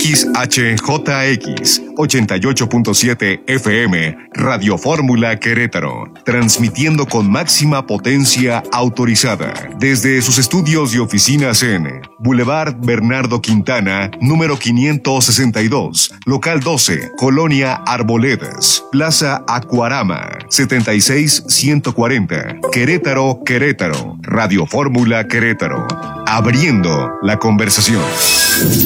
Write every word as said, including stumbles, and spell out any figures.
X H J X ochenta y ocho punto siete F M, Radio Fórmula Querétaro, transmitiendo con máxima potencia autorizada desde sus estudios y oficinas en Boulevard Bernardo Quintana, número quinientos sesenta y dos, local doce, Colonia Arboledas, Plaza Acuarama, setenta y seis ciento cuarenta, Querétaro, Querétaro, Radio Fórmula Querétaro, abriendo la conversación.